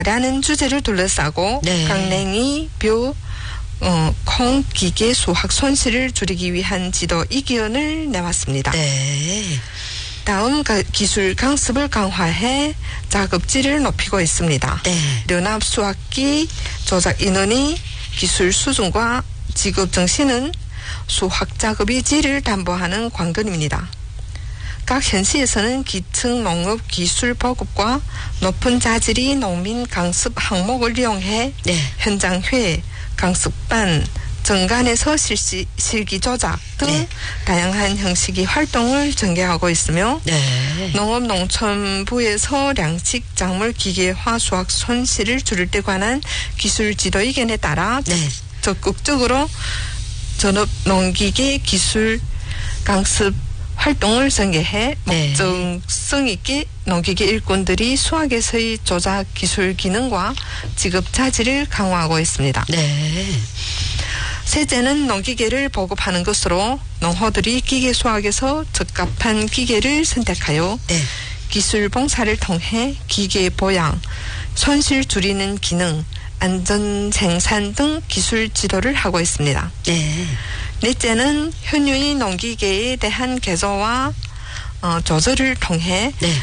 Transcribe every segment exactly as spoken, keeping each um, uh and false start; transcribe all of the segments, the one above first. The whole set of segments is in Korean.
라는 주제를 둘러싸고 네. 강냉이 bio 어, 콩 기계 수확 손실을 줄이기 위한 지도 이견을 내왔습니다. 네. 다음 기술 강습을 강화해 작업질을 높이고 있습니다. 네. 연합 수학기 조작 인원이 기술 수준과 직업 정신은 수학 작업의 질을 담보하는 관건입니다. 각 현시에서는 기층 농업 기술 보급과 높은 자질의 농민 강습 항목을 이용해 네. 현장회, 강습반, 정관에서 실시, 실기 조작 등 네. 다양한 형식의 활동을 전개하고 있으며 네. 농업농촌부에서 량식 작물 기계화 수확 손실을 줄일 때 관한 기술 지도 의견에 따라 네. 적극적으로 전업 농기계 기술 강습 활동을 전개해 네. 목적성 있게 농기계 일꾼들이 수학에서의 조작 기술 기능과 직업 자질을 강화하고 있습니다. 네. 셋째는 농기계를 보급하는 것으로 농호들이 기계 수학에서 적합한 기계를 선택하여 네. 기술 봉사를 통해 기계 보양, 손실 줄이는 기능, 안전 생산 등 기술 지도를 하고 있습니다. 네. 넷째는 현유의 농기계에 대한 개조와 어, 조절을 통해 네.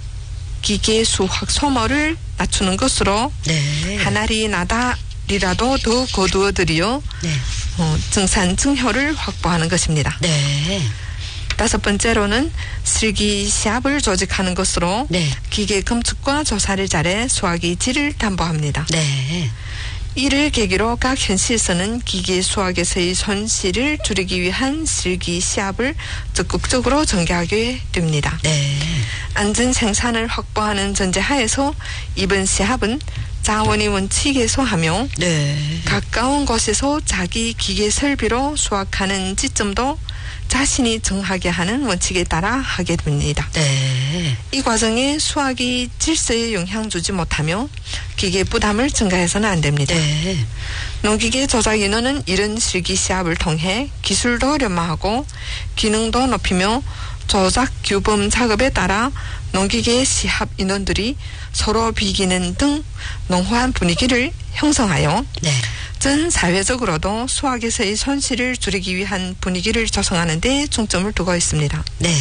기계 수확 소모를 낮추는 것으로 네. 한 알이 나달이라도 더 거두어들여 네. 어, 증산 증효를 확보하는 것입니다. 네. 다섯 번째로는 실기 시합을 조직하는 것으로 네. 기계 검측과 조사를 잘해 수확의 질을 담보합니다. 네. 이를 계기로 각 현시에서는 기계 수확에서의 손실을 줄이기 위한 실기 시합을 적극적으로 전개하게 됩니다. 네. 안전 생산을 확보하는 전제하에서 이번 시합은 자원의 원칙에 소하며 네. 가까운 곳에서 자기 기계 설비로 수확하는 지점도 자신이 정하게 하는 원칙에 따라 하게 됩니다. 네. 이 과정에 수학이 질서에 영향 주지 못하며 기계 부담을 증가해서는 안 됩니다. 네. 농기계 조작 인원은 이런 실기 시합을 통해 기술도 연마하고 기능도 높이며 조작 규범 작업에 따라 농기계 시합 인원들이 서로 비기는 등 농후한 분위기를 형성하여 네. 전 사회적으로도 수학에서의 손실을 줄이기 위한 분위기를 조성하는 데 중점을 두고 있습니다. 네.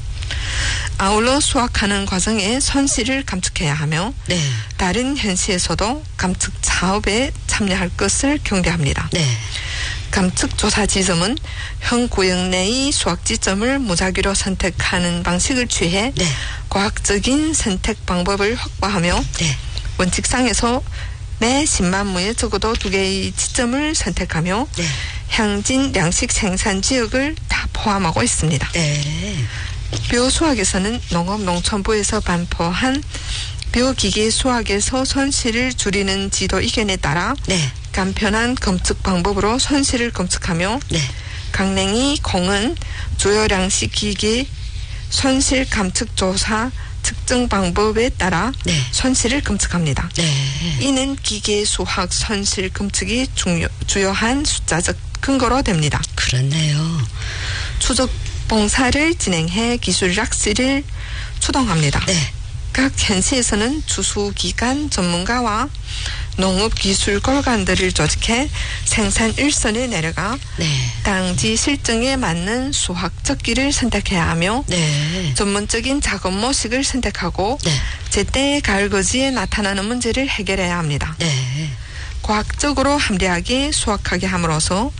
아울러 수학하는 과정에 손실을 감축해야 하며 네. 다른 현시에서도 감축 사업에 참여할 것을 경계합니다. 네. 감축 조사 지점은 현 구역 내의 수학 지점을 무작위로 선택하는 방식을 취해 네. 과학적인 선택 방법을 확보하며 네. 원칙상에서 매 십만 무에 적어도 두 개의 지점을 선택하며 네. 향진 양식 생산 지역을 다 포함하고 있습니다. 네. 벼수학에서는 농업농촌부에서 반포한 벼기계 수학에서 손실을 줄이는 지도 의견에 따라 네. 간편한 검측 방법으로 손실을 검측하며 네. 강냉이 콩은 주요 양식 기계 손실 감측 조사 측정 방법에 따라 네. 손실을 검측합니다. 네. 이는 기계 수학 손실 검측이 중요, 주요한 숫자적 근거로 됩니다. 그렇네요. 추적 봉사를 진행해 기술 락시를 추동합니다. 네. 각 현시에서는 주수기관 전문가와 농업기술 골간들을 조직해 생산 일선에 내려가 네. 당지 실정에 맞는 수학적기를 선택해야 하며 네. 전문적인 작업 모식을 선택하고 네. 제때 가을거지에 나타나는 문제를 해결해야 합니다. 네. 과학적으로 합리하게 수학하게 함으로써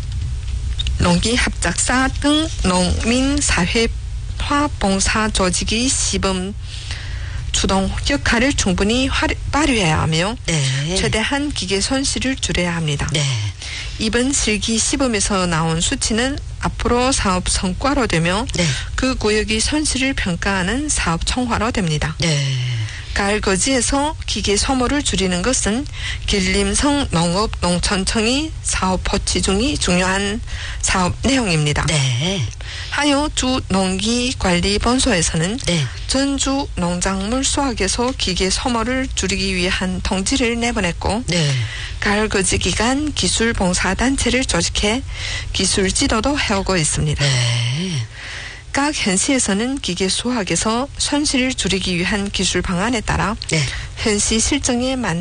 농기 합작사 등 농민 사회화 봉사 조직의 시범 주동 역할을 충분히 발휘해야 하며 네. 최대한 기계 손실을 줄여야 합니다. 네. 이번 실기 시범에서 나온 수치는 앞으로 사업 성과로 되며 네. 그 구역의 손실을 평가하는 사업 총화로 됩니다. 네. 가을 거지에서 기계 소모를 줄이는 것은 길림성 농업농촌청이 사업 포치 중이 중요한 사업 내용입니다. 네. 하여 주 농기관리본소에서는 네. 전주 농작물 수확에서 기계 소모를 줄이기 위한 통지를 내보냈고 네. 가을 거지 기간 기술봉사단체를 조직해 기술 지도도 해오고 있습니다. 네. 각 현시에서는 기계 수학에서 손실을 줄이기 위한 기술 방안에 따라 네. 현시 실정에 맞는